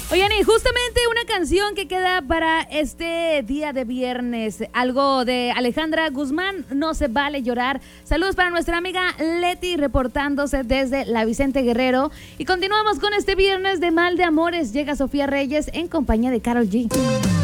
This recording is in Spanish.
Oigan, y justamente una canción que queda para este día de viernes, algo de Alejandra Guzmán, No se vale llorar. Saludos para nuestra amiga Leti, reportándose desde la Vicente Guerrero. Y continuamos con este viernes de Mal de Amores. Llega Sofía Reyes en compañía de Karol G.